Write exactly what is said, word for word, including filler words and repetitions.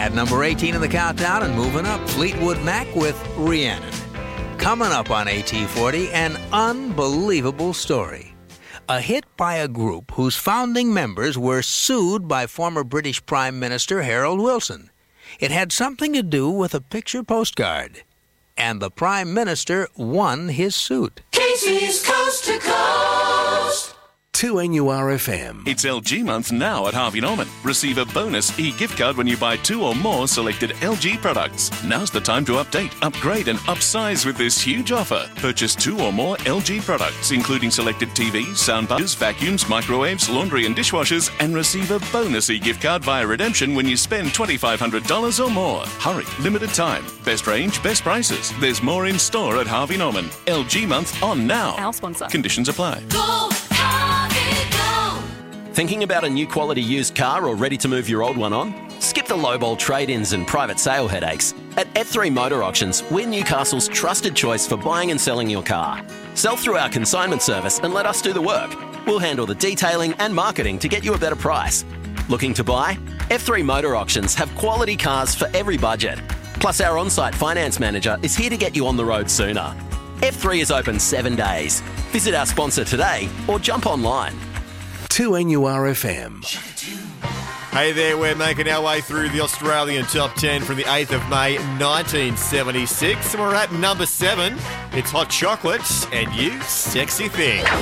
At number eighteen in the countdown and moving up, Fleetwood Mac with Rhiannon. Coming up on A T forty, an unbelievable story. A hit by a group whose founding members were sued by former British Prime Minister Harold Wilson. It had something to do with a picture postcard. And the Prime Minister won his suit. Casey's Coast to Coast. two N U R F M. It's L G month now at Harvey Norman. Receive a bonus e-gift card when you buy two or more selected L G products. Now's the time to update, upgrade and upsize with this huge offer. Purchase two or more L G products, including selected T Vs, soundbars, vacuums, microwaves, laundry and dishwashers, and receive a bonus e-gift card via redemption when you spend twenty-five hundred dollars or more. Hurry, limited time. Best range, best prices. There's more in store at Harvey Norman. L G month on now. Our sponsor. Conditions apply. Go, Harvey, go. Thinking about a new quality used car or ready to move your old one on? Skip the lowball trade-ins and private sale headaches. At F three Motor Auctions, we're Newcastle's trusted choice for buying and selling your car. Sell through our consignment service and let us do the work. We'll handle the detailing and marketing to get you a better price. Looking to buy? F three Motor Auctions have quality cars for every budget. Plus, our on-site finance manager is here to get you on the road sooner. F three is open seven days. Visit our sponsor today or jump online. two N U R F M. Hey there, we're making our way through the Australian Top ten from the eighth of May nineteen seventy-six. And we're at number seven. It's Hot Chocolates and You Sexy Thing.